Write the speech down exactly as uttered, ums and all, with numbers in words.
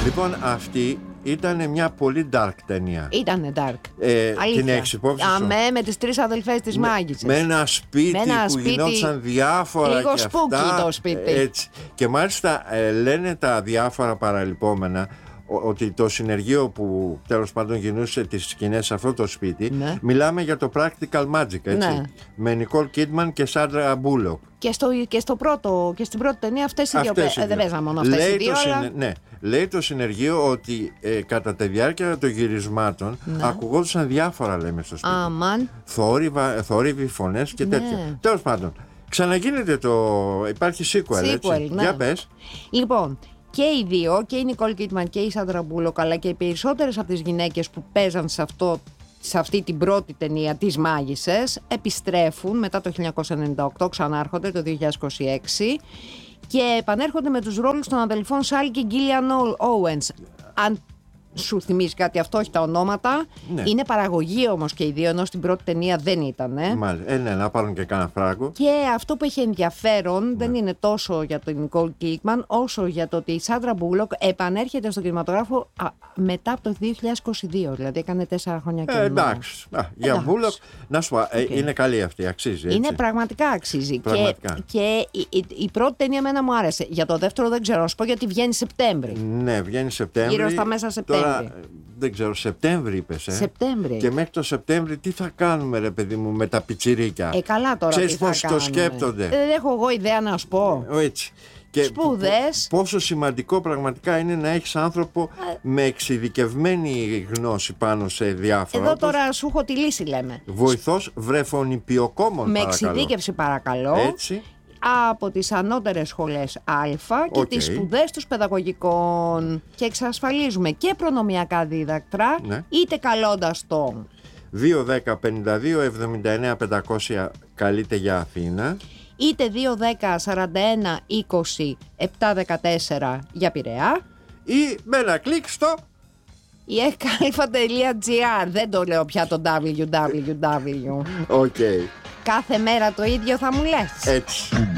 Λοιπόν, αυτή ήταν μια πολύ dark ταινία. Ήτανε dark. Ε, την έχεις υπόψη σου? Αμέ, με τις τρεις αδελφές της μάγισσας. Με ένα σπίτι με ένα που σπίτι, γινόντουσαν διάφορα λίγο και spooky αυτά, το σπίτι. Έτσι. Και μάλιστα ε, λένε τα διάφορα παραλυπόμενα ότι το συνεργείο που τέλος πάντων γινούσε τις σκηνές σε αυτό το σπίτι, ναι. μιλάμε για το Practical Magic, έτσι, ναι. με Νικόλ Κίτμαν και Σάντρα Μπούλοκ. Και, στο, και, στο πρώτο, και στην πρώτη ταινία αυτές οι δύο, αυτές οι δύο. δεν παίζαμε μόνο αυτές λέει οι δύο, το αλλά... συνε... ναι. Λέει το συνεργείο ότι ε, κατά τη διάρκεια των γυρισμάτων ναι. ακουγόντουσαν διάφορα, λέμε, στο σπίτι. Αμάν. Θόρυβα, θόρυβοι, φωνές και τέτοια. Ναι. Τέλος πάντων, ξαναγίνεται το... υπάρχει sequel, sequel έτσι. Ναι. Για πες. Λοιπόν, και οι δύο, και η Νικόλ Κίτμαν και η Σάντρα Μπούλοκ, αλλά και οι περισσότερες από τις γυναίκες που παίζαν σε, αυτό, σε αυτή την πρώτη ταινία, τις μάγισσες, επιστρέφουν μετά το χίλια εννιακόσια ενενήντα οκτώ, ξανάρχονται το δύο χιλιάδες είκοσι έξι και επανέρχονται με τους ρόλους των αδελφών Σάλι και Γκίλιαν Όουενς. Αν σου θυμίζει κάτι αυτό, όχι τα ονόματα. Ναι. Είναι παραγωγή όμως και οι δύο, ενώ στην πρώτη ταινία δεν ήταν. Ε. Μάλιστα. Ε, ναι, να πάρουν και κάνα φράγκο. Και αυτό που έχει ενδιαφέρον ναι. δεν είναι τόσο για τον Νικόλ Κίτμαν, όσο για το ότι η Σάντρα Μπούλοκ επανέρχεται στον κινηματογράφο α, μετά από το δύο χιλιάδες είκοσι δύο. Δηλαδή έκανε τέσσερα χρόνια και ε, εντάξει. Α, για Μπούλοκ, να σου πω, okay. ε, είναι καλή αυτή, αξίζει. Έτσι. Είναι πραγματικά αξίζει. Πραγματικά. Και, και η, η, η πρώτη ταινία εμένα μου άρεσε. Για το δεύτερο δεν ξέρω, να σου πω, γιατί βγαίνει Σεπτέμβρη. Ναι, βγαίνει Σεπτέμβρη. Γύρω στα μέσα Σεπτέμβρη. Τώρα, δεν ξέρω, Σεπτέμβρη είπες, ε. Σεπτέμβρη. Και μέχρι το Σεπτέμβρη τι θα κάνουμε, ρε παιδί μου, με τα πιτσιρίκια. Ε, καλά τώρα. Ξέρεις πώς το σκέπτονται. Δεν έχω εγώ ιδέα να σου πω. Ε, έτσι. Και σπουδές. Πόσο σημαντικό πραγματικά είναι να έχεις άνθρωπο με εξειδικευμένη γνώση πάνω σε διάφορα. Εδώ τώρα σου έχω τη λύση, λέμε. Βοηθός βρεφονιπιοκόμων, με παρακαλώ. εξειδίκευση, παρακαλώ. Έτσι. Από τις ανώτερες σχολές Α και okay. τις σπουδές τους παιδαγωγικών. Και εξασφαλίζουμε και προνομιακά δίδακτρα, ναι. είτε καλώντας το δύο δέκα πενήντα δύο εβδομήντα εννέα πεντακόσια καλείτε για Αθήνα, είτε δύο δέκα σαράντα ένα είκοσι επτά δεκατέσσερα για Πειραιά, ή με ένα κλικ στο η εκ αλφα τελεία τζι άρ. Δεν το λέω πια το double-u double-u double-u. Okay. Κάθε μέρα το ίδιο θα μου λες. Έτσι.